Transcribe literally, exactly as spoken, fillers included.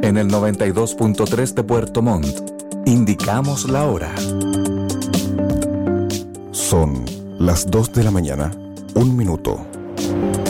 En el noventa y dos punto tres de Puerto Montt, indicamos la hora. Son las dos de la mañana, un minuto.